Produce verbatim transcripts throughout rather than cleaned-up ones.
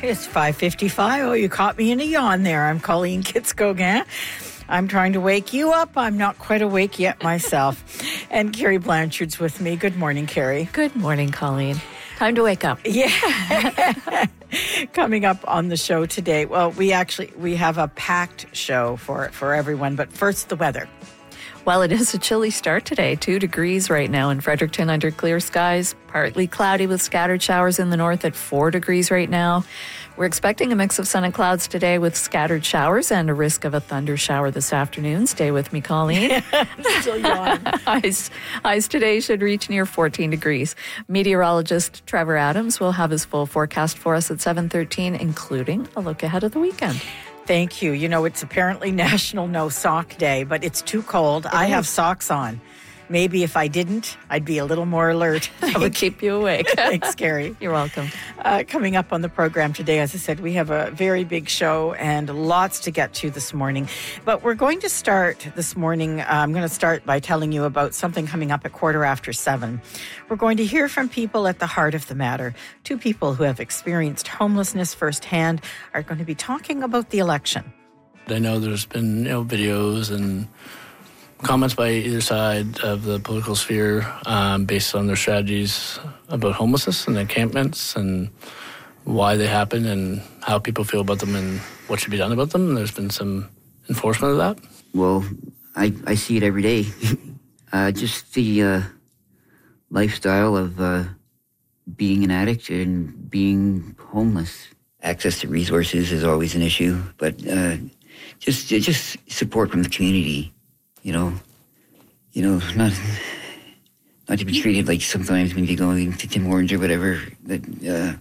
It's five fifty-five. Oh, you caught me in a yawn there. I'm Colleen Kitzkogan. I'm trying to wake you up. I'm not quite awake yet myself. And Carrie Blanchard's with me. Good morning, Carrie. Good morning, Colleen. Time to wake up. Yeah. Coming up on the show today, well, we actually, we have a packed show for, for everyone. But first, the weather. Well, it is a chilly start today. Two degrees right now in Fredericton under clear skies. Partly cloudy with scattered showers in the north at four degrees right now. We're expecting a mix of sun and clouds today with scattered showers and a risk of a thunder shower this afternoon. Stay with me, Colleen. Still yawning. highs, highs today should reach near fourteen degrees. Meteorologist Trevor Adams will have his full forecast for us at seven thirteen, including a look ahead of the weekend. Thank you. You know, it's apparently National No Sock Day, but it's too cold. It I is. have socks on. Maybe if I didn't, I'd be a little more alert. That would keep you awake. Thanks, Carrie. You're welcome. Uh, coming up on the program today, as I said, we have a very big show and lots to get to this morning. But we're going to start this morning. Uh, I'm going to start by telling you about something coming up at quarter after seven. We're going to hear from people at the heart of the matter. Two people who have experienced homelessness firsthand are going to be talking about the election. I know there's been, you know, videos and comments by either side of the political sphere um, based on their strategies about homelessness and encampments and why they happen and how people feel about them and what should be done about them. And there's been some enforcement of that. Well, I, I see it every day. uh, just the uh, lifestyle of uh, being an addict and being homeless. Access to resources is always an issue, but uh, just just support from the community. You know, you know, not not to be treated like sometimes when you go into Tim Hortons or whatever, that, uh,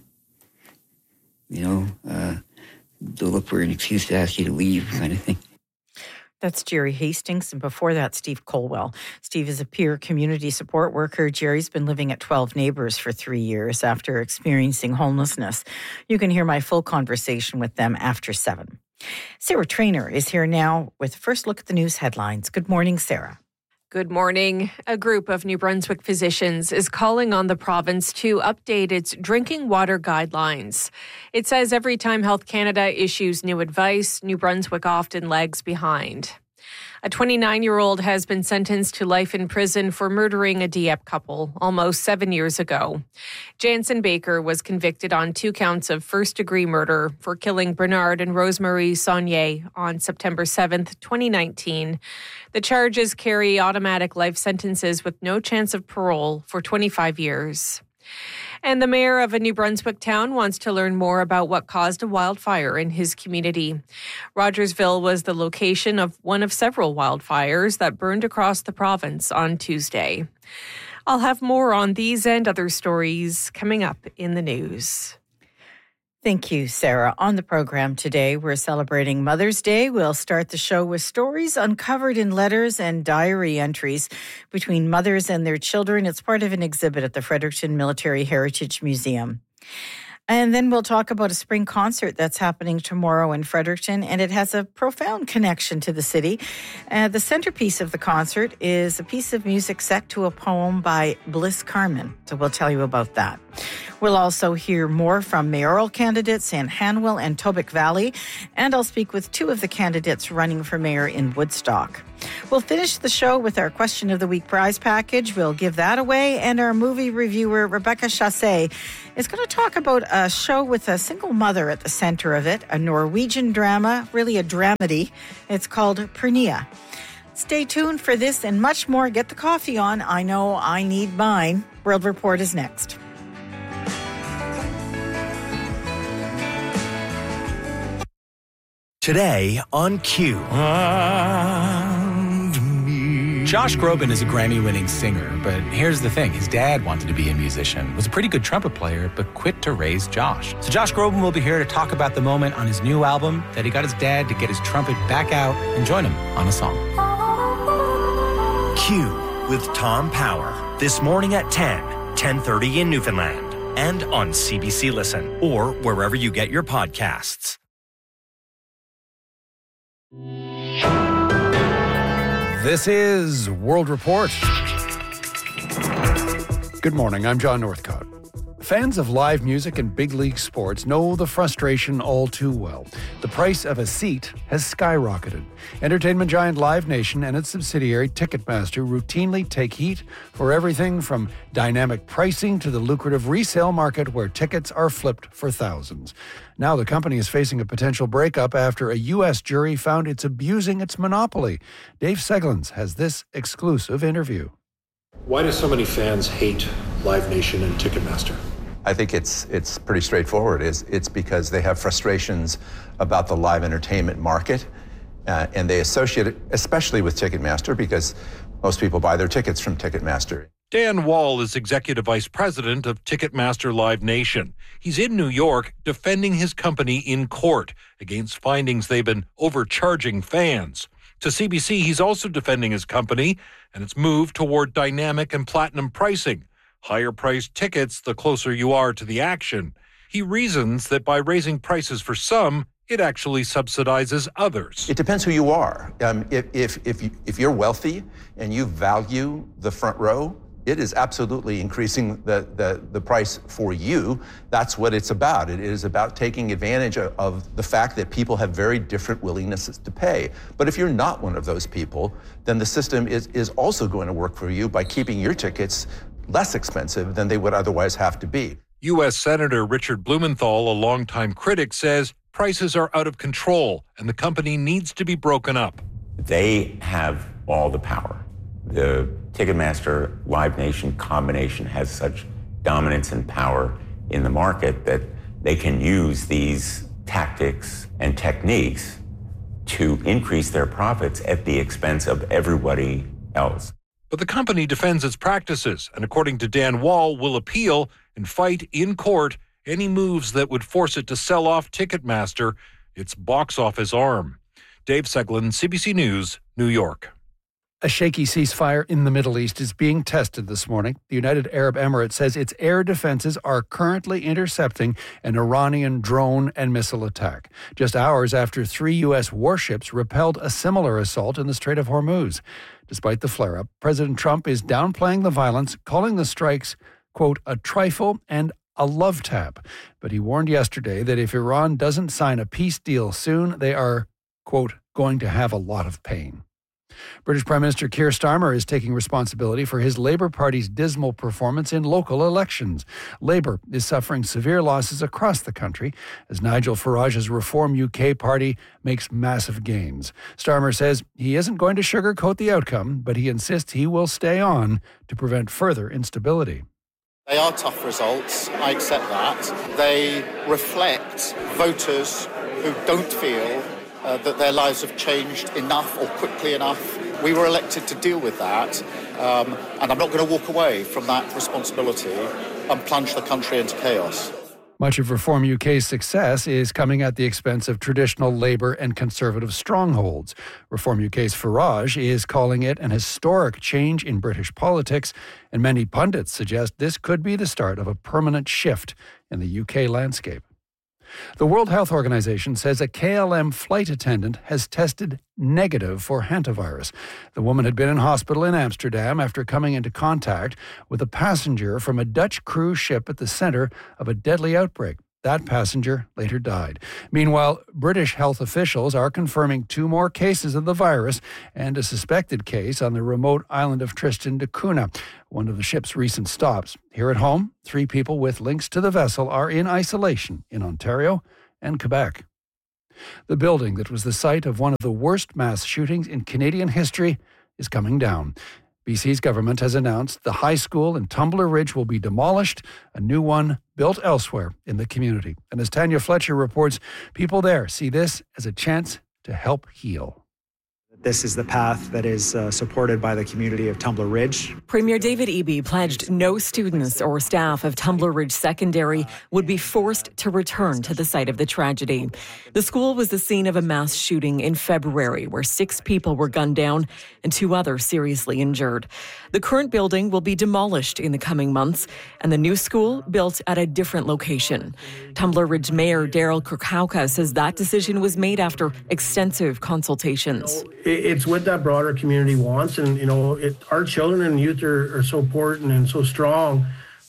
you know, uh, they'll look for an excuse to ask you to leave kind of thing. That's Jerry Hastings, and before that, Steve Colwell. Steve is a peer community support worker. Jerry's been living at twelve Neighbours for three years after experiencing homelessness. You can hear my full conversation with them after seven. Sarah Trainer is here now with a first look at the news headlines. Good morning, Sarah. Good morning. A group of New Brunswick physicians is calling on the province to update its drinking water guidelines. It says every time Health Canada issues new advice, New Brunswick often lags behind. A twenty-nine-year-old has been sentenced to life in prison for murdering a Dieppe couple almost seven years ago. Jansen Baker was convicted on two counts of first-degree murder for killing Bernard and Rosemary Saunier on September seventh, twenty nineteen. The charges carry automatic life sentences with no chance of parole for twenty-five years. And the mayor of a New Brunswick town wants to learn more about what caused a wildfire in his community. Rogersville was the location of one of several wildfires that burned across the province on Tuesday. I'll have more on these and other stories coming up in the news. Thank you, Sarah. On the program today, we're celebrating Mother's Day. We'll start the show with stories uncovered in letters and diary entries between mothers and their children. It's part of an exhibit at the Fredericton Military Heritage Museum. And then we'll talk about a spring concert that's happening tomorrow in Fredericton, and it has a profound connection to the city. Uh, the centerpiece of the concert is a piece of music set to a poem by Bliss Carman, so we'll tell you about that. We'll also hear more from mayoral candidates in Hanwell and Tobic Valley, and I'll speak with two of the candidates running for mayor in Woodstock. We'll finish the show with our Question of the Week prize package. We'll give that away, and our movie reviewer, Rebecca Chassé, is going to talk about a show with a single mother at the center of it, a Norwegian drama, really a dramedy. It's called Pernia. Stay tuned for this and much more. Get the coffee on. I know I need mine. World Report is next. Today on Q. Josh Groban is a Grammy-winning singer, but here's the thing. His dad wanted to be a musician, was a pretty good trumpet player, but quit to raise Josh. So Josh Groban will be here to talk about the moment on his new album that he got his dad to get his trumpet back out and join him on a song. Q with Tom Power. This morning at ten, ten thirty in Newfoundland. And on C B C Listen or wherever you get your podcasts. This is World Report. Good morning, I'm John Northcott. Fans of live music and big league sports know the frustration all too well. The price of a seat has skyrocketed. Entertainment giant Live Nation and its subsidiary Ticketmaster routinely take heat for everything from dynamic pricing to the lucrative resale market where tickets are flipped for thousands. Now the company is facing a potential breakup after a U S jury found it's abusing its monopoly. Dave Seglins has this exclusive interview. Why do so many fans hate Live Nation and Ticketmaster? I think it's it's pretty straightforward. It's, it's because they have frustrations about the live entertainment market, uh, and they associate it especially with Ticketmaster because most people buy their tickets from Ticketmaster. Dan Wall is Executive Vice President of Ticketmaster Live Nation. He's in New York defending his company in court against findings they've been overcharging fans. To C B C, he's also defending his company and its move toward dynamic and platinum pricing. Higher priced tickets the closer you are to the action. He reasons that by raising prices for some, it actually subsidizes others. It depends who you are. Um, if, if, if, you, if you're wealthy and you value the front row, it is absolutely increasing the, the, the price for you. That's what it's about. It is about taking advantage of, of the fact that people have very different willingnesses to pay. But if you're not one of those people, then the system is, is also going to work for you by keeping your tickets less expensive than they would otherwise have to be. U S Senator Richard Blumenthal, a longtime critic, says prices are out of control and the company needs to be broken up. They have all the power. The Ticketmaster Live Nation combination has such dominance and power in the market that they can use these tactics and techniques to increase their profits at the expense of everybody else. But the company defends its practices and, according to Dan Wall, will appeal and fight in court any moves that would force it to sell off Ticketmaster, its box office arm. Dave Seglin, C B C News, New York. A shaky ceasefire in the Middle East is being tested this morning. The United Arab Emirates says its air defenses are currently intercepting an Iranian drone and missile attack, just hours after three U S warships repelled a similar assault in the Strait of Hormuz. Despite the flare-up, President Trump is downplaying the violence, calling the strikes, quote, a trifle and a love tap. But he warned yesterday that if Iran doesn't sign a peace deal soon, they are, quote, going to have a lot of pain. British Prime Minister Keir Starmer is taking responsibility for his Labour Party's dismal performance in local elections. Labour is suffering severe losses across the country as Nigel Farage's Reform U K party makes massive gains. Starmer says he isn't going to sugarcoat the outcome, but he insists he will stay on to prevent further instability. They are tough results, I accept that. They reflect voters who don't feel Uh, that their lives have changed enough or quickly enough. We were elected to deal with that, um, and I'm not going to walk away from that responsibility and plunge the country into chaos. Much of Reform U K's success is coming at the expense of traditional Labour and Conservative strongholds. Reform U K's Farage is calling it an historic change in British politics, and many pundits suggest this could be the start of a permanent shift in the U K landscape. The World Health Organization says a K L M flight attendant has tested negative for hantavirus. The woman had been in hospital in Amsterdam after coming into contact with a passenger from a Dutch cruise ship at the center of a deadly outbreak. That passenger later died. Meanwhile, British health officials are confirming two more cases of the virus and a suspected case on the remote island of Tristan da Cunha, one of the ship's recent stops. Here at home, three people with links to the vessel are in isolation in Ontario and Quebec. The building that was the site of one of the worst mass shootings in Canadian history is coming down. B C's government has announced the high school in Tumbler Ridge will be demolished, a new one built elsewhere in the community. And as Tanya Fletcher reports, people there see this as a chance to help heal. This is the path that is uh, supported by the community of Tumbler Ridge. Premier David Eby pledged no students or staff of Tumbler Ridge Secondary would be forced to return to the site of the tragedy. The school was the scene of a mass shooting in February where six people were gunned down and two others seriously injured. The current building will be demolished in the coming months and the new school built at a different location. Tumbler Ridge Mayor Daryl Kurkauka says that decision was made after extensive consultations. It's what that broader community wants, and you know, it, our children and youth are, are so important and so strong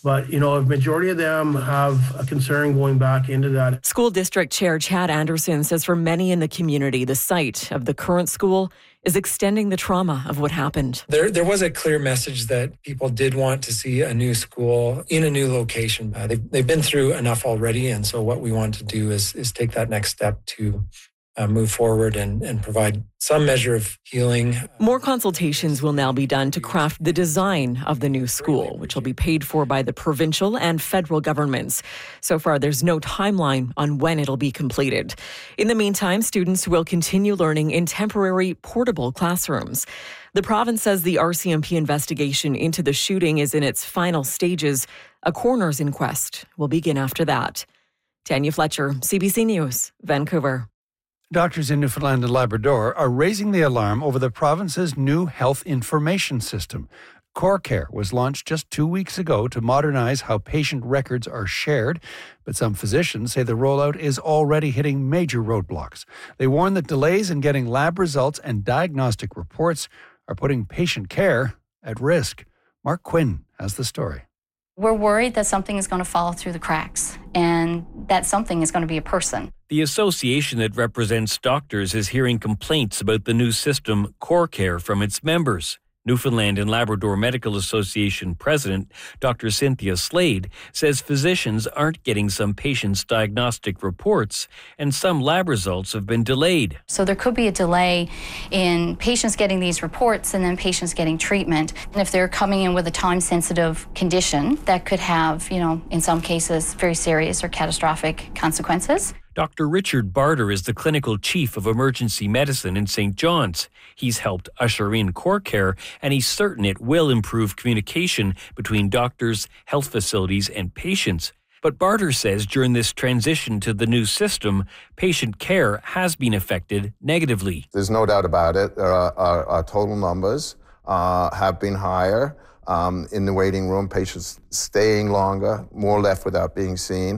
But, you know, a majority of them have a concern going back into that. School District Chair Chad Anderson says for many in the community, the sight of the current school is extending the trauma of what happened. There there was a clear message that people did want to see a new school in a new location. Uh, they've, they've been through enough already, and so what we want to do is, is take that next step to Uh, move forward and, and provide some measure of healing. More consultations will now be done to craft the design of the new school, which will be paid for by the provincial and federal governments. So far, there's no timeline on when it'll be completed. In the meantime, students will continue learning in temporary portable classrooms. The province says the R C M P investigation into the shooting is in its final stages. A coroner's inquest will begin after that. Tanya Fletcher, C B C News, Vancouver. Doctors in Newfoundland and Labrador are raising the alarm over the province's new health information system. CoreCare was launched just two weeks ago to modernize how patient records are shared, but some physicians say the rollout is already hitting major roadblocks. They warn that delays in getting lab results and diagnostic reports are putting patient care at risk. Mark Quinn has the story. We're worried that something is going to fall through the cracks, and that something is going to be a person. The association that represents doctors is hearing complaints about the new system, CoreCare, from its members. Newfoundland and Labrador Medical Association President Doctor Cynthia Slade says physicians aren't getting some patients' diagnostic reports, and some lab results have been delayed. So there could be a delay in patients getting these reports and then patients getting treatment. And if they're coming in with a time-sensitive condition, that could have, you know, in some cases, very serious or catastrophic consequences. Doctor Richard Barter is the clinical chief of emergency medicine in Saint John's. He's helped usher in CoreCare, and he's certain it will improve communication between doctors, health facilities, and patients. But Barter says during this transition to the new system, patient care has been affected negatively. There's no doubt about it. Our, our, our total numbers uh, have been higher. Um, in the waiting room, patients staying longer, more left without being seen.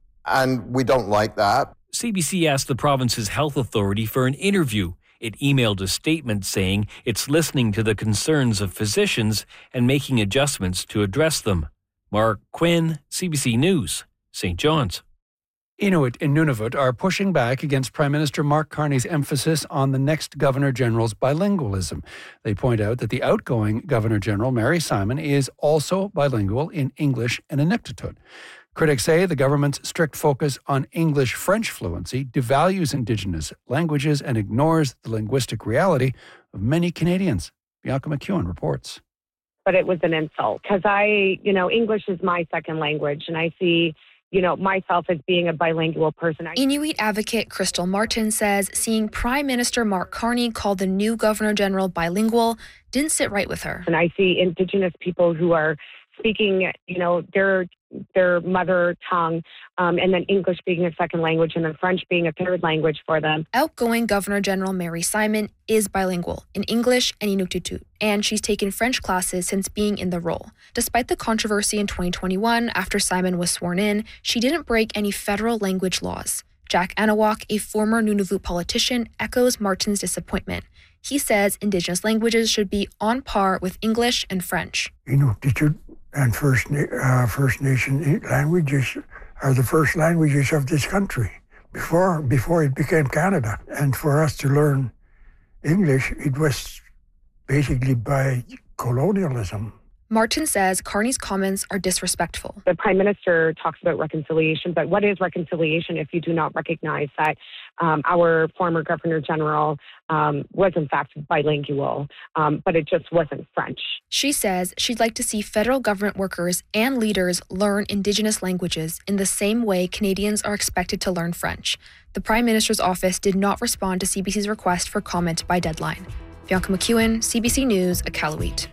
And we don't like that. C B C asked the province's health authority for an interview. It emailed a statement saying it's listening to the concerns of physicians and making adjustments to address them. Mark Quinn, C B C News, Saint John's. Inuit in Nunavut are pushing back against Prime Minister Mark Carney's emphasis on the next Governor-General's bilingualism. They point out that the outgoing Governor-General, Mary Simon, is also bilingual in English and Inuktitut. Critics say the government's strict focus on English-French fluency devalues Indigenous languages and ignores the linguistic reality of many Canadians. Bianca McEwen reports. But it was an insult because I, you know, English is my second language, and I see, you know, myself as being a bilingual person. Inuit advocate Crystal Martin says seeing Prime Minister Mark Carney call the new Governor-General bilingual didn't sit right with her. And I see Indigenous people who are speaking, you know, their their mother tongue, um, and then English being a second language, and then French being a third language for them. Outgoing Governor-General Mary Simon is bilingual in English and Inuktitut, and she's taken French classes since being in the role. Despite the controversy in twenty twenty-one, after Simon was sworn in, she didn't break any federal language laws. Jack Anawak, a former Nunavut politician, echoes Martin's disappointment. He says Indigenous languages should be on par with English and French. Inuktitut and First, uh, First Nation languages are the first languages of this country before before it became Canada. And for us to learn English, it was basically by colonialism. Martin says Carney's comments are disrespectful. The Prime Minister talks about reconciliation, but what is reconciliation if you do not recognize that um, our former Governor-General um, was in fact bilingual, um, but it just wasn't French? She says she'd like to see federal government workers and leaders learn Indigenous languages in the same way Canadians are expected to learn French. The Prime Minister's office did not respond to C B C's request for comment by deadline. Bianca McEwen, C B C News, Iqaluit.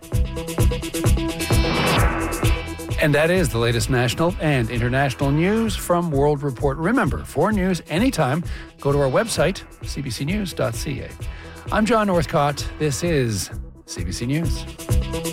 And that is the latest national and international news from World Report. Remember, for news anytime, go to our website, c b c news dot c a. I'm John Northcott. This is C B C News.